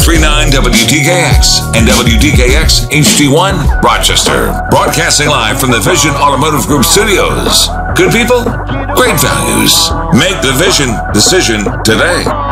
1039 WDKX and WDKX HD1 Rochester. Broadcasting live from the Vision Automotive Group studios. Good people, great values. Make the Vision decision today.